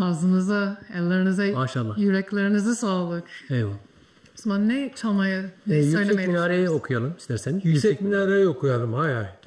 Ağzınıza, ellerinize, Maşallah. yüreklerinize sağlık. Eyvallah. O zaman ne çalmaya Yüksek söylemeyi Minare'yi okuyalım istersen. Yüksek Minare'yi okuyalım. Hay hay.